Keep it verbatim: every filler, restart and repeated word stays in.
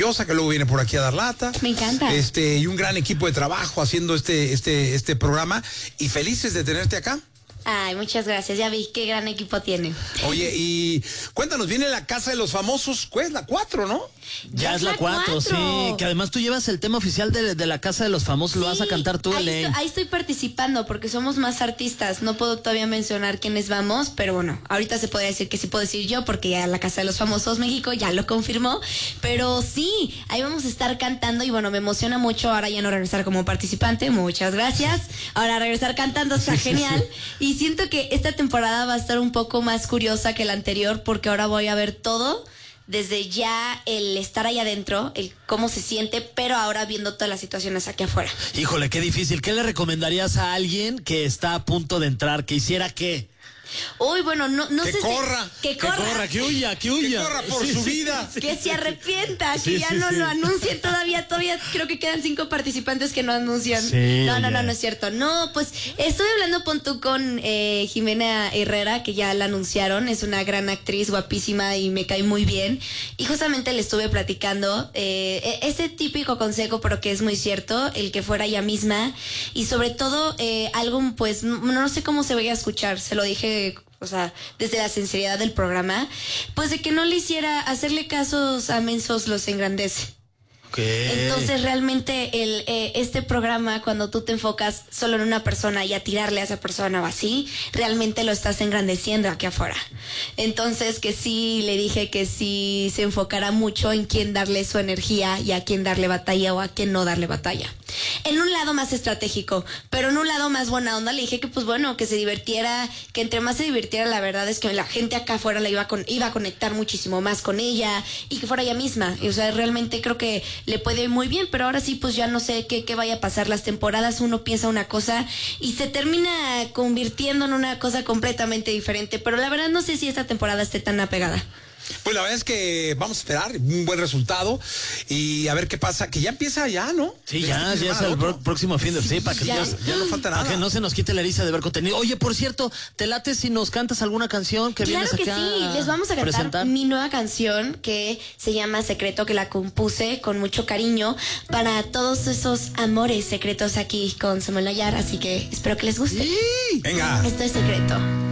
maravillosa que luego viene por aquí a dar lata. Me encanta. Este, y un gran equipo de trabajo haciendo este, este, este programa. Y felices de tenerte acá. Ay, muchas gracias. Ya vi qué gran equipo tienen. Oye, y cuéntanos, viene la Casa de los Famosos, ¿cuál es la cuatro, no? Ya, ya es la cuatro, sí. Que además tú llevas el tema oficial de, de la Casa de los Famosos, sí, lo vas a cantar tú, ahí Elaine. Estoy, ahí estoy participando porque somos más artistas. No puedo todavía mencionar quiénes vamos, pero bueno, ahorita se podría decir que sí puedo decir yo porque ya la Casa de los Famosos México ya lo confirmó. Pero sí, ahí vamos a estar cantando y bueno, me emociona mucho ahora ya no regresar como participante. Muchas gracias. Ahora regresar cantando está genial. Y siento que esta temporada va a estar un poco más curiosa que la anterior porque ahora voy a ver todo. Desde ya el estar ahí adentro, el cómo se siente, pero ahora viendo todas las situaciones aquí afuera. Híjole, qué difícil. ¿Qué le recomendarías a alguien que está a punto de entrar? ¿Que hiciera qué? Uy, bueno, no, no que sé corra, si... Que corra. Que corra, que huya, que huya. Que corra por sí, su sí, vida. sí, que sí, se arrepienta, sí, que ya sí, no sí. lo anuncien todavía. Todavía creo que quedan cinco participantes que no anuncian. Sí, no, no, ya. no, no es cierto. No, pues estoy hablando pon tú con eh, Jimena Herrera, que ya la anunciaron. Es una gran actriz, guapísima y me cae muy bien. Y justamente le estuve platicando eh, ese típico consejo, pero que es muy cierto, el que fuera ella misma. Y sobre todo, eh, algo, pues, no, no sé cómo se vaya a escuchar. Se lo dije... O sea, desde la sinceridad del programa, pues de que no le hiciera hacerle casos a mensos los engrandece. Okay. Entonces realmente el, eh, este programa, cuando tú te enfocas solo en una persona y a tirarle a esa persona o así, realmente lo estás engrandeciendo aquí afuera. Entonces que sí, le dije que sí se enfocara mucho en quién darle su energía y a quién darle batalla o a quién no darle batalla. En un lado más estratégico, pero en un lado más buena onda le dije que pues bueno, que se divirtiera, que entre más se divirtiera, la verdad es que la gente acá afuera la iba a, con, iba a conectar muchísimo más con ella y que fuera ella misma. Y, o sea, realmente creo que le puede ir muy bien, pero ahora sí pues ya no sé qué, qué vaya a pasar. Las temporadas uno piensa una cosa y se termina convirtiendo en una cosa completamente diferente, pero la verdad no sé si esta temporada esté tan apegada. Pues la verdad es que vamos a esperar un buen resultado y a ver qué pasa, que ya empieza ya, ¿no? Sí, ya, ya es el pro próximo fin de semana. Sí, para que, ya, ya, ya no falta nada. Para que no se nos quite la eriza de ver contenido. Oye, por cierto, ¿te late si nos cantas alguna canción que claro vienes que acá sí, les vamos a cantar presentar? Mi nueva canción que se llama Secreto, que la compuse con mucho cariño para todos esos amores secretos aquí con Samuel Nayar, así que espero que les guste. Sí. Venga. Esto es Secreto.